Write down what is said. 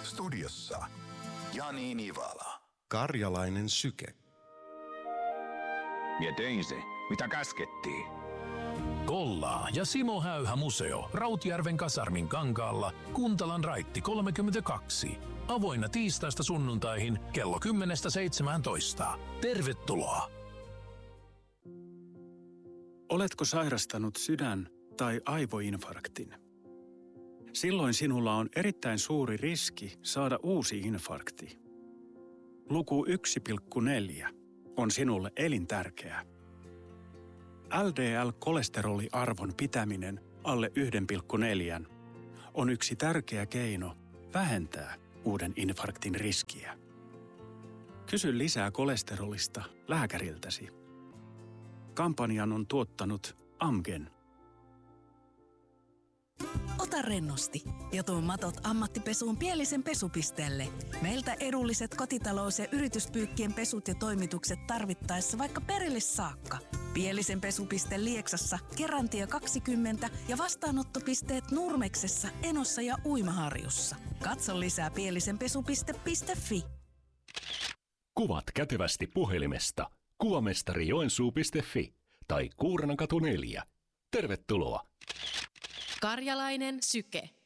Studiossa Jani Nivala. Karjalainen syke. Mie tein se, mitä käskettiin. Kollaa ja Simo Häyhä museo Rautjärven kasarmin kankaalla, Kuntalan raitti 32. Avoinna tiistaista sunnuntaihin kello 10-17. Tervetuloa! Oletko sairastanut sydän- tai aivoinfarktin? Silloin sinulla on erittäin suuri riski saada uusi infarkti. Luku 1,4 on sinulle elintärkeä. LDL-kolesteroliarvon pitäminen alle 1,4 on yksi tärkeä keino vähentää uuden infarktin riskiä. Kysy lisää kolesterolista lääkäriltäsi. Kampanjan on tuottanut Amgen. Ota rennosti ja tuo matot ammattipesuun Pielisen pesupisteelle. Meiltä edulliset kotitalous- ja yrityspyykkien pesut ja toimitukset tarvittaessa vaikka perille saakka. Pielisen pesupiste Lieksassa, Kerantie 20 ja vastaanottopisteet Nurmeksessa, Enossa ja Uimaharjussa. Katso lisää pielisenpesupiste.fi. Kuvat kätevästi puhelimesta kuvamestarijoensuu.fi tai Kuuranankatu 4. Tervetuloa! Karjalainen syke.